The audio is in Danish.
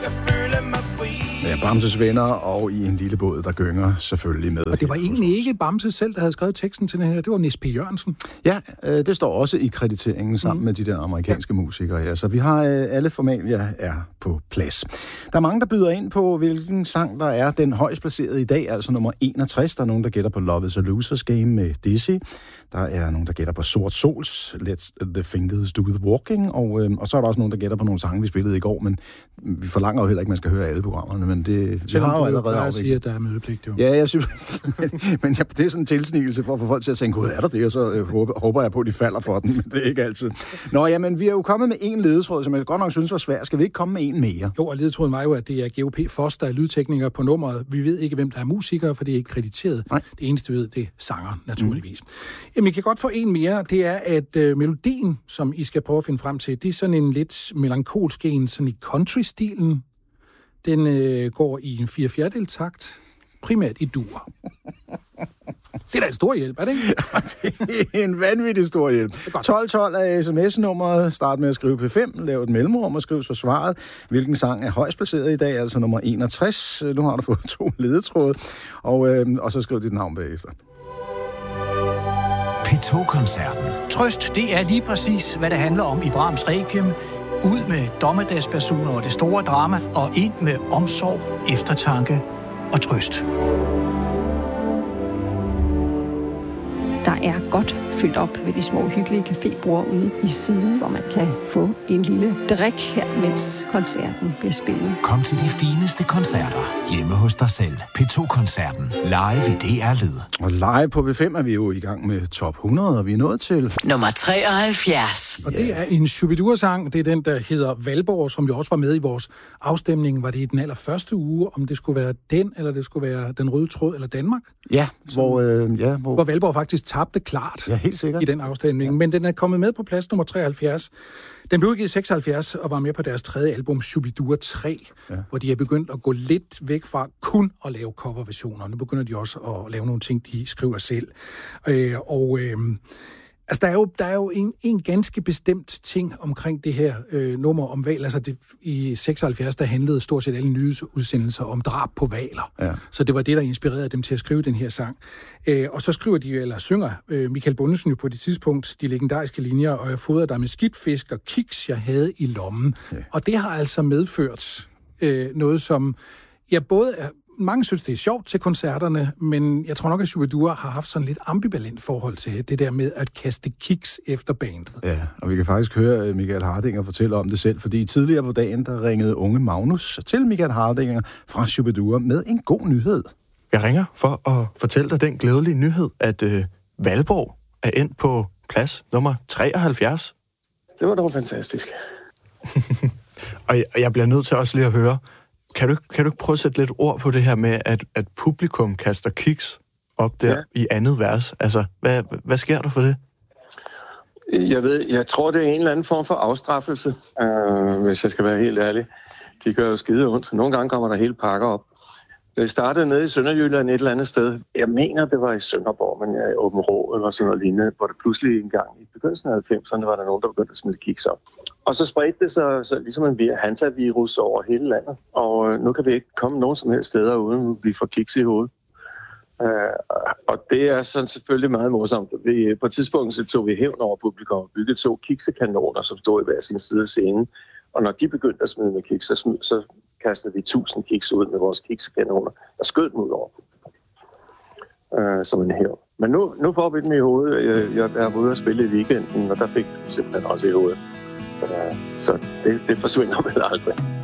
Ja, Bamses venner og i en lille båd, der gynger selvfølgelig med. Og det var egentlig ikke Bamse selv, der havde skrevet teksten til den her. Det var Nis P. Jørgensen. Ja, det står også i krediteringen sammen med de der amerikanske musikere. Ja. Så vi har alle formalia er på plads. Der er mange, der byder ind på, hvilken sang der er den højst placerede i dag, altså nummer 61. Der er nogen, der gætter på Love is a Loser's Game med Dizzy. Der er nogen, der gætter på Sort Sols, Let the Fingers Do the Walking. Og så er der også nogen, der gætter på nogle sange, vi spillede i går, men vi forlanger jo heller ikke, at man skal høre alle programmerne, men det har jo allerede afviklet. Siger, at der er mødepligt, jo. Ja, jeg synes, men det er sådan en tilsnigelse for at få folk til at tænke, gud, er der det? Og så håber jeg på, at de falder for den, men det er ikke altid. Nå, jamen, vi er jo kommet med en ledetråd, som jeg godt nok synes var svær. Skal vi ikke komme med en mere? Jo, og ledetråden var jo, at det er GOP Foss, der er lydtekniker på nummeret. Vi ved ikke, hvem der er musikere, for det er ikke krediteret. Nej. Det eneste, vi ved, det er sanger, naturligvis. Jamen, I kan godt få en mere. Det er, at melodien, som I skal prøve at finde frem til, det er sådan en lidt melankolsk en, sådan i country-stilen. Den går i en 4/4 takt, primært i dur. Det er da en stor hjælp, er det ikke? Det er en vanvittig stor hjælp. 1212 er sms-nummeret. Start med at skrive P5, lav et mellemrum og skriv så svaret. Hvilken sang er højst placeret i dag, altså nummer 61. Nu har du fået 2 ledetråde, og så skriv dit navn bagefter. P2-koncerten. Trøst, det er lige præcis, hvad det handler om i Brahms Requiem. Ud med dommedagsbasuner og det store drama, og ind med omsorg, eftertanke og trøst. Der er godt fyldt op ved de små hyggelige cafébord ude i siden, hvor man kan få en lille drik her, mens koncerten bliver spillet. Kom til de fineste koncerter hjemme hos dig selv. P2-koncerten live i DR Lyd. Og live på P5 er vi jo i gang med top 100, og vi er nået til nummer 73. Og det er en Shubidur-sang. Det er den, der hedder Valborg, som jo også var med i vores afstemning. Var det i den allerførste uge, om det skulle være den, eller det skulle være Den Røde Tråd, eller Danmark? Ja, hvor Valborg faktisk tabte klart helt sikkert i den afstemning. Ja. Men den er kommet med på plads nummer 73. Den blev udgivet i 76 og var med på deres 3. album, Shubidur 3, hvor de er begyndt at gå lidt væk fra kun at lave coverversioner. Nu begynder de også at lave nogle ting, de skriver selv. Altså, der er jo en ganske bestemt ting omkring det her nummer om hval. Altså, i 76, der handlede stort set alle nyhedsudsendelser om drab på hvaler. Ja. Så det var det, der inspirerede dem til at skrive den her sang. Og så skriver de, eller synger Michael Bundesen jo på det tidspunkt, de legendariske linjer, og jeg fodrede dig med skidtfisk og kiks, jeg havde i lommen. Ja. Og det har altså medført noget, som både er... Mange synes, det er sjovt til koncerterne, men jeg tror nok, at Shubidur har haft sådan lidt ambivalent forhold til det der med at kaste kiks efter bandet. Ja, og vi kan faktisk høre Michael Hardinger fortælle om det selv, fordi tidligere på dagen, der ringede unge Magnus til Michael Hardinger fra Shubidur med en god nyhed. Jeg ringer for at fortælle dig den glædelige nyhed, at Valborg er endt på plads nummer 73. Det var dog fantastisk. Og jeg bliver nødt til også lige at høre, Kan du ikke prøve at sætte lidt ord på det her med, at publikum kaster kiks op der i andet vers? Altså, hvad sker der for det? Jeg tror, det er en eller anden form for afstraffelse, hvis jeg skal være helt ærlig. De gør jo skide ondt. Nogle gange kommer der hele pakker op. Det startede nede i Sønderjylland et eller andet sted. Jeg mener, det var i Sønderborg, men jeg i Åben Rå eller sådan noget lignende, hvor det pludselig en gang i begyndelsen af 90'erne var der nogen, der begyndte at smide kiks op. Og så spredte det sig så ligesom en hantavirus over hele landet. Og nu kan vi ikke komme nogen som helst steder, uden vi får kiks i hovedet. Og det er sådan selvfølgelig meget morsomt. På et tidspunkt så tog vi hævn over publikum og byggede 2 kiksekanoner, som stod i hver sin side af scenen. Og når de begyndte at smide med kiks, så kastede vi 1000 kiks ud med vores kiksekanoner og skød dem ud over publikum. Som en hævn. Men nu får vi dem i hovedet. Jeg var ude at spille i weekenden, og der fik vi simpelthen også i hovedet. Så det forsvinder vel aldrig.